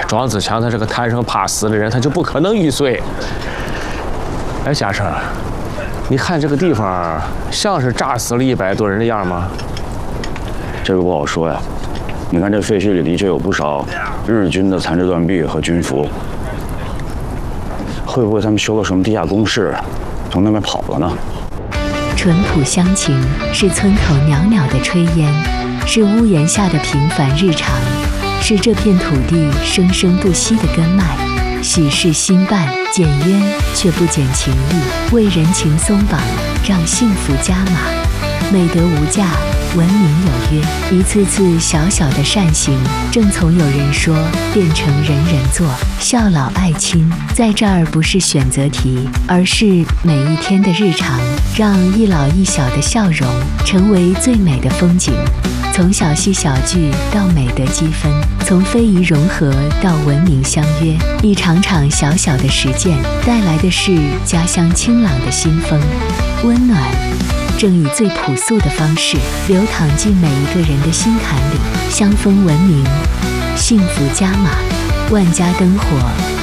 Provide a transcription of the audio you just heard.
庄子强他是个贪生怕死的人，他就不可能玉碎。哎，嘉诚，你看这个地方像是炸死了100多人的样吗？ 这个不好说呀。你看这废墟里的确有不少日军的残肢断臂和军服，会不会他们修了什么地下工事，从那边跑了呢？ 淳朴乡情，是村口袅袅的炊烟，是屋檐下的平凡日常，是这片土地生生不息的根脉。许是心伴，减冤却不减情义，为人情松绑，让幸福加码。美德无价，文明有约，一次次小小的善行，正从有人说变成人人做。孝老爱亲在这儿不是选择题，而是每一天的日常，让一老一小的笑容成为最美的风景。从小戏小剧到美德积分，从非遗融合到文明相约，一场场小小的实践带来的是家乡清朗的新风。温暖正以最朴素的方式流淌进每一个人的心坎里，香风文明，幸福加码，万家灯火